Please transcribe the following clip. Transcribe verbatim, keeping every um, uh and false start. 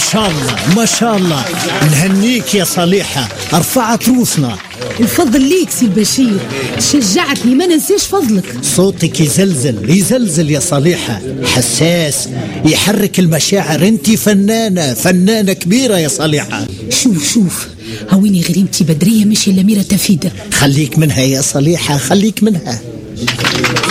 شاء الله ما شاء الله، نهنيك يا صالحة، ارفعت روسنا. الفضل ليك سي البشير، شجعتني ما ننساش فضلك. صوتك يزلزل يزلزل يا صالحة، حساس يحرك المشاعر. انتي فنانة فنانة كبيرة يا صالحة. شوف شوف هويني غريمتي بدرية مش الأميرة تفيدة. خليك منها يا صالحة خليك منها.